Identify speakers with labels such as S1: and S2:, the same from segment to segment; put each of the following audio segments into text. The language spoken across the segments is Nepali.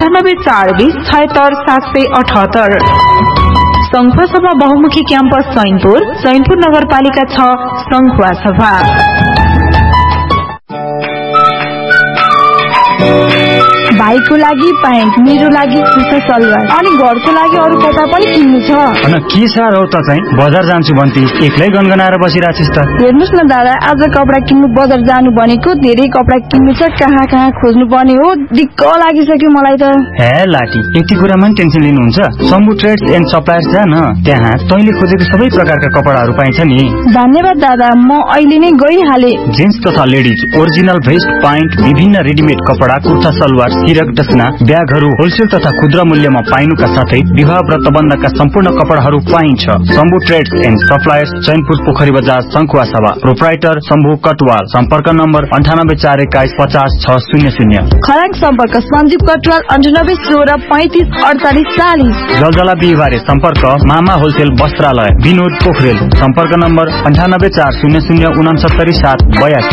S1: 9840 संखुवा सभा बहुमुखी क्याम्पस सैनपुर नगरपालिका 6 संखुवा सभा।
S2: भाइको लागि प्यान्ट, मेरो लागि कुर्ता सलवार अनि घरको लागि अरू कपडा पनि किन्नु छ।
S3: अनि के साह्रो हो त चाहिँ बजार जान्छु भन्ती एक्लै गनगनाएर बसिराछिस् त।
S2: हेर्नुस् न दादा, आज कपडा किन्नु बजार जानु भनेको धेरै कपडा किन्नु छ, कहाँ कहाँ खोज्नु पर्ने हो, दिक्क लागिसक्यो मलाई त।
S3: हे लाटी, यति कुरामा नि टेन्सन लिनुहुन्छ? शम्भु ट्रेड्स एन्ड सप्लायर्स जा न, त्यहाँ तैँले खोजेको सबै प्रकारका कपडाहरू पाइन्छ नि।
S2: धन्यवाद दादा, म अहिले नै गइहाले।
S3: जेन्ट्स तथा लेडिज ओरिजिनल भेस्ट, प्यान्ट, विभिन्न रेडिमेड कपडा, कुर्ता सलवार, सिरक डसना, ब्यागहरू होलसेल तथा खुद्रा मूल्यमा पाइनुका साथै विवाह व्रतबन्धका सम्पूर्ण कपडाहरू पाइन्छ। Shambhu trades and suppliers, Chainpur पोखरी बजार, संखुवा सभा। प्रोप्राइटर शम्भु कटवाल। सम्पर्क नम्बर 9841510600।
S2: खराङ सम्पर्क सञ्जीव कटवाल 9816354840।
S3: जलजला बिहिबारे सम्पर्क मामा होलसेल वस्त्रालय विनोद पोखरेल। सम्पर्क नम्बर 9840069782।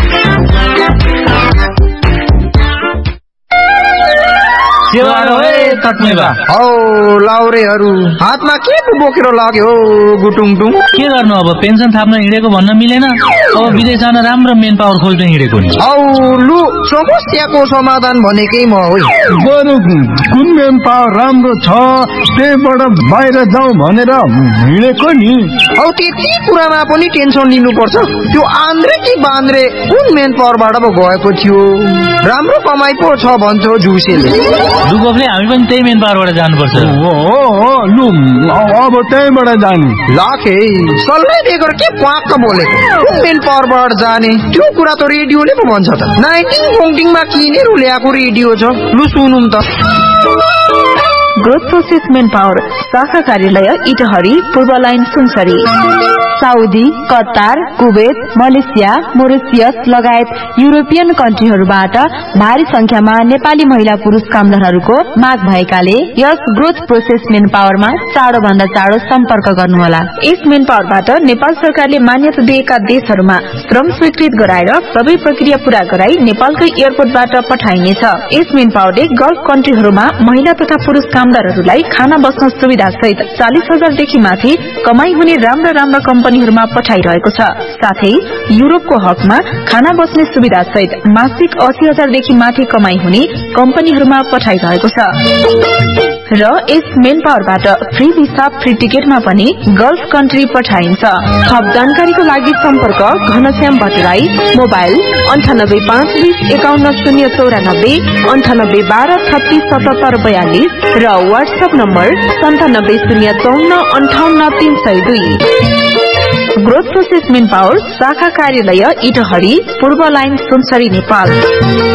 S4: लाउरेहरू हातमा के बोकेर लाग्यो गुटुङटुङ?
S5: के गर्नु अब, पेन्सन थाप्न हिँडेको भन्न मिलेन, अब विदेश जान राम्रो मेन पावर खोज्न हिँडेको नि।
S4: लु समस्याको समाधान भनेकै म हो।
S6: बरु कुन मेन पावर राम्रो छ त्यहीबाट बाहिर जाउँ भनेर हिँडेको नि।
S4: त्यति कुरामा पनि टेन्सन लिनुपर्छ? त्यो आन्द्रे कि बान्द्रे कुन मेन पावरबाट पो गएको थियो? राम्रो कमाइ पो छ भन्छौ जुसेले।
S5: दुगोपले हामी पनि त्यही मेन पावरबाट जानुपर्छ।
S6: लु अब त्यहीबाट जाने।
S4: लाखे सल्लाह दिएको के प्वाक्क बोलेको? मेन पावरबाट जाने त्यो कुरा त रेडियोले पो भन्छ त। 19 किनेर ल्याएको रेडियो छ, लु सुनौँ त।
S1: ग्रोथ प्रोसेस मेन पावर शाखा कार्यालय इटहरी, पूर्व line Sunsari. Saudi, Qatar, Kuwait, Malaysia, Mauritius लगायत युरोपियन कन्ट्रीहरूबाट भारी संख्यामा नेपाली महिला पुरुष कामदारहरूको माग भएकाले यस ग्रोथ प्रोसेस मेन पावरमा चाँडोभन्दा चाँडो सम्पर्क गर्नुहोला। यस मेन पावरबाट नेपाल सरकारले मान्यता दिएका देशहरूमा श्रम स्वीकृत गराएर सबै प्रक्रिया पूरा गराई नेपालकै एयरपोर्टबाट पठाइनेछ। यस मेन पावरले गल्फ कन्ट्रीहरूमा महिला तथा पुरुष कामदारहरूलाई खाना बस्न सुविधा सहित 40,000 देखि माथि कमाई हुने राम्रा कम्पनीहरूमा पठाइरहेको छ। साथै युरोपको हकमा खाना बस्ने सुविधा सहित मासिक 80,000 देखि माथि कमाई हुने कम्पनीहरूमा पठाइरहेको छ। र यस मेन पावरबाट फ्री भिसा, फ्री टिकटमा पनि गल्फ कन्ट्री पठाइन्छ। थप जानकारीको लागि सम्पर्क घनश्याम भट्टराई, मोबाइल 9852051094, 9812367742 र WhatsApp number 9705458302। Growth process main power शाखा कार्यालय इटहरी, पूर्व लाइन सुनसरी, नेपाल।